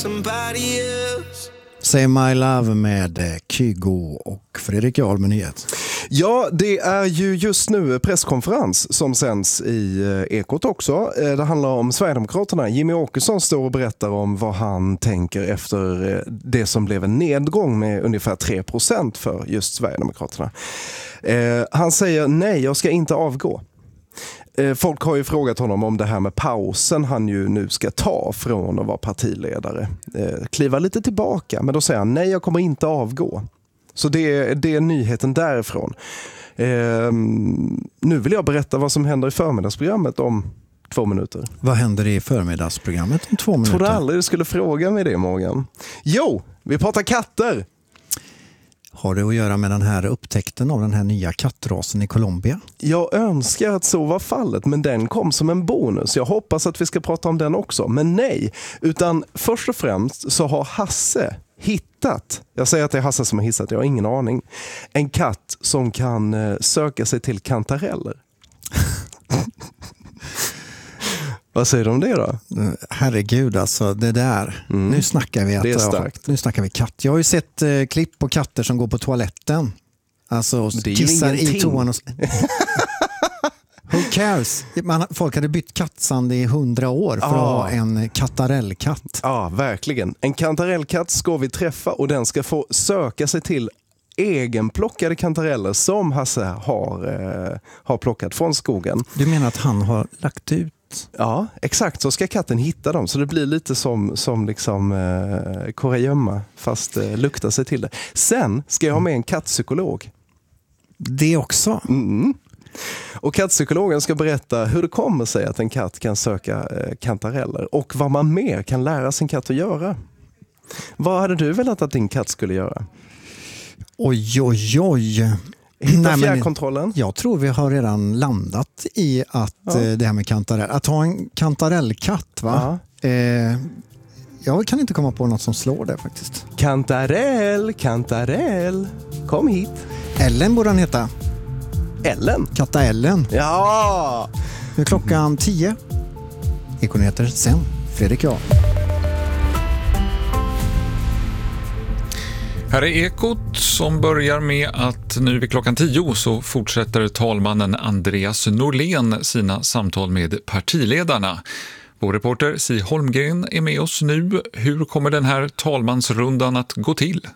somebody else. Say My Love med Kygo och Fredrik Jarl med nyhet. Ja, det är ju just nu presskonferens som sänds i Ekot också. Det handlar om Sverigedemokraterna. Jimmy Åkesson står och berättar om vad han tänker efter det som blev en nedgång med ungefär 3% för just Sverigedemokraterna. Han säger nej, jag ska inte avgå. Folk har ju frågat honom om det här med pausen han ju nu ska ta från att vara partiledare. Kliva lite tillbaka, men då säger han nej, jag kommer inte avgå. Så det är nyheten därifrån. Nu vill jag berätta vad som händer i förmiddagsprogrammet om 2 minuter. Vad händer i förmiddagsprogrammet om 2 minuter? Trodde aldrig du skulle fråga mig det, Morgan. Jo, vi pratar katter. Har det att göra med den här upptäckten av den här nya kattrasen i Colombia? Jag önskar att så var fallet, men den kom som en bonus. Jag hoppas att vi ska prata om den också. Men nej, utan först och främst så har Hasse hittat, jag säger att det är Hasse som har hittat, jag har ingen aning, en katt som kan söka sig till kantareller. Vad säger du om det då? Herregud, alltså det där. Nu snackar vi det är starkt. Nu snackar vi katt. Jag har ju sett klipp på katter som går på toaletten. Alltså kissar i toan och... Who cares? Folk hade bytt kattsand i 100 år för att ha en kantarellkatt. Ja, verkligen. En kantarellkatt ska vi träffa och den ska få söka sig till egenplockade kantareller som Hasse har plockat från skogen. Du menar att han har lagt ut? Ja, exakt. Så ska katten hitta dem. Så det blir lite som liksom kurragömma fast lukta sig till det. Sen ska jag ha med en kattpsykolog. Det också? Och kattpsykologen ska berätta hur det kommer sig att en katt kan söka kantareller och vad man mer kan lära sin katt att göra. Vad hade du velat att din katt skulle göra? Oj. Hitta fjärrkontrollen? Jag tror vi har redan landat i att det här med kantarell. Att ha en kantarellkatt, va? Jag kan inte komma på något som slår det faktiskt. Kantarell. Kom hit. Ellen borde han heta. Ellen? Katta Ellen. Ja! Nu är klockan 10. Ekonyheter sen. Fredrik Jarl. Här är Ekot som börjar med att nu vid klockan 10 så fortsätter talmannen Andreas Norlén sina samtal med partiledarna. Vår reporter Si Holmgren är med oss nu. Hur kommer den här talmansrundan att gå till?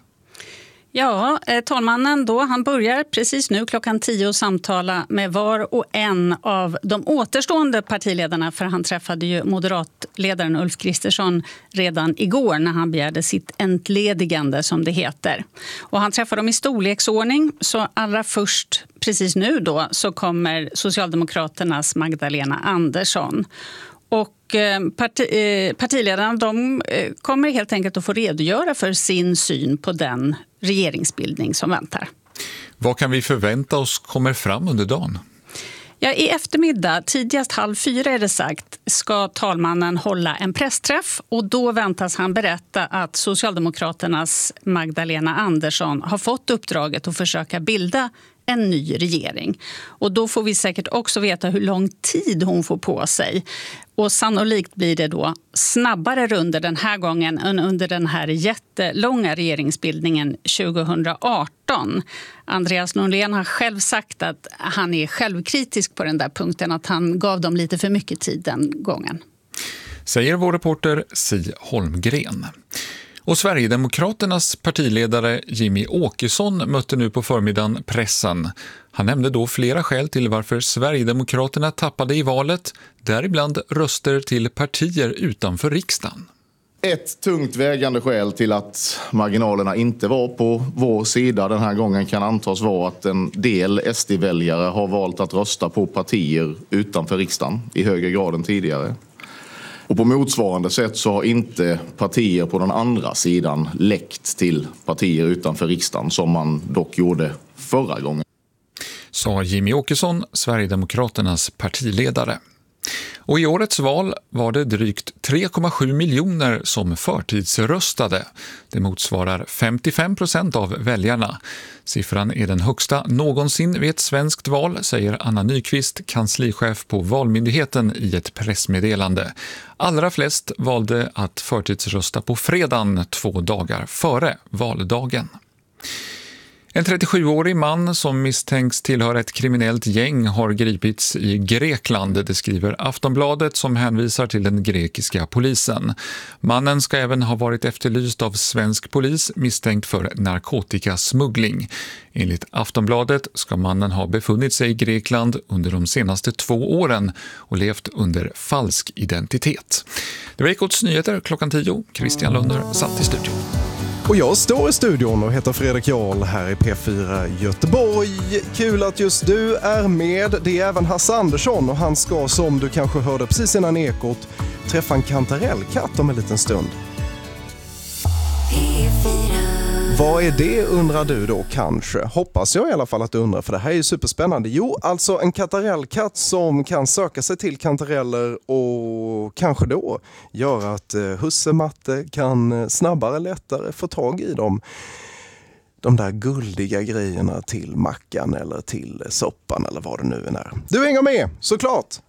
Ja, talmannen då, han börjar precis nu klockan 10 samtala med var och en av de återstående partiledarna, för han träffade ju moderatledaren Ulf Kristersson redan igår när han begärde sitt entledigande, som det heter. Och han träffar dem i storleksordning, så allra först precis nu då så kommer Socialdemokraternas Magdalena Andersson. Och partiledarna de kommer helt enkelt att få redogöra för sin syn på den regeringsbildning som väntar. Vad kan vi förvänta oss kommer fram under dagen? Ja, i eftermiddag, tidigast 3:30 är det sagt, ska talmannen hålla en pressträff och då väntas han berätta att Socialdemokraternas Magdalena Andersson har fått uppdraget att försöka bilda en ny regering. Och då får vi säkert också veta hur lång tid hon får på sig. Och sannolikt blir det då snabbare runder den här gången än under den här jättelånga regeringsbildningen 2018. Andreas Norlén har själv sagt att han är självkritisk på den där punkten, att han gav dem lite för mycket tid den gången. Säger vår reporter Si Holmgren. Och Sverigedemokraternas partiledare Jimmy Åkesson mötte nu på förmiddagen pressen. Han nämnde då flera skäl till varför Sverigedemokraterna tappade i valet, däribland röster till partier utanför riksdagen. Ett tungt vägande skäl till att marginalerna inte var på vår sida den här gången kan antas vara att en del SD-väljare har valt att rösta på partier utanför riksdagen i högre grad än tidigare. Och på motsvarande sätt så har inte partier på den andra sidan läckt till partier utanför riksdagen som man dock gjorde förra gången. Sa Jimmy Åkesson, Sverigedemokraternas partiledare. Och i årets val var det drygt 3,7 miljoner som förtidsröstade. Det motsvarar 55% av väljarna. Siffran är den högsta någonsin vid ett svenskt val, säger Anna Nyqvist, kanslichef på Valmyndigheten i ett pressmeddelande. Allra flest valde att förtidsrösta på fredagen 2 dagar före valdagen. En 37-årig man som misstänks tillhöra ett kriminellt gäng har gripits i Grekland, det skriver Aftonbladet som hänvisar till den grekiska polisen. Mannen ska även ha varit efterlyst av svensk polis misstänkt för narkotikasmuggling. Enligt Aftonbladet ska mannen ha befunnit sig i Grekland under de senaste 2 åren och levt under falsk identitet. Det var Ekots nyheter klockan 10. Christian Lunder satt i studion. Och jag står i studion och heter Fredrik Jarl här i P4 Göteborg. Kul att just du är med. Det är även Hasse Andersson och han ska, som du kanske hörde precis innan Ekot, träffa en kantarellkatt om en liten stund. Vad är det, undrar du då kanske? Hoppas jag i alla fall att du undrar, för det här är ju superspännande. Jo, alltså en kantarellkatt som kan söka sig till kantareller och kanske då göra att husse Matte kan snabbare, lättare få tag i dem. De där guldiga grejerna till mackan eller till soppan eller vad det nu är. Du hänger med, såklart!